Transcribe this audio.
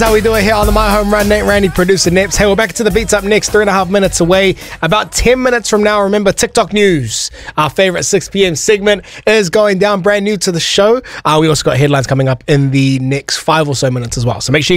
How we do it here on the My Home Run. Nate Randy, producer Neps. Hey, we're back to the Beats Up next, 3.5 minutes away. About 10 minutes from now, remember TikTok News. Our favorite 6 p.m. segment is going down, brand new to the show. We also got headlines coming up in the next 5 or so minutes as well. So make sure you